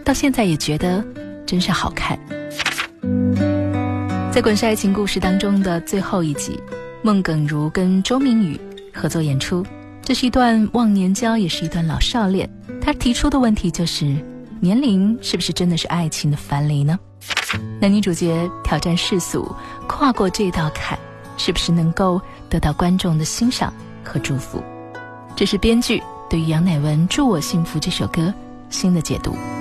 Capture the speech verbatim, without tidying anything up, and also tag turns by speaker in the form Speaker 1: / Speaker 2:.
Speaker 1: 到现在也觉得真是好看。在《滚石爱情故事》当中的最后一集，孟耿如跟周明宇合作演出，这是一段忘年交，也是一段老少恋。他提出的问题就是，年龄是不是真的是爱情的樊篱呢？男女主角挑战世俗，跨过这道坎，是不是能够得到观众的欣赏和祝福？这是编剧对于杨乃文《祝我幸福》这首歌新的解读。